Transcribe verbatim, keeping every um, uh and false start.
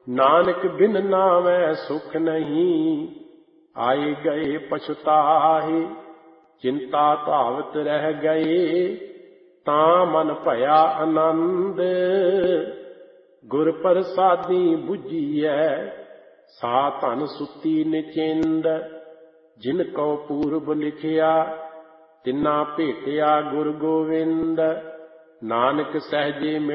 ਨਾਨਕ ਬਿਨ ਨਾਵੈ ਸੁਖ ਨਹੀਂ, ਆਏ ਗਏ ਪਛਤਾਹੇ। ਚਿੰਤਾ ਧਾਵਤ ਰਹਿ ਗਏ, ਤਾਂ ਮਨ ਭਇਆ ਆਨੰਦ। ਗੁਰ ਪ੍ਰਸਾਦੀ ਬੁਝੀਐ, ਸਾ ਧਨ ਸੁੱਤੀ ਨਿਚਿੰਦ। ਜਿਨ ਕਉ ਪੂਰਬ ਲਿਖਿਆ, ਤਿਨਾ ਭੇਟਿਆ ਗੁਰ ਗੋਵਿੰਦ। ਨਾਨਕ ਸਹਿਜੇ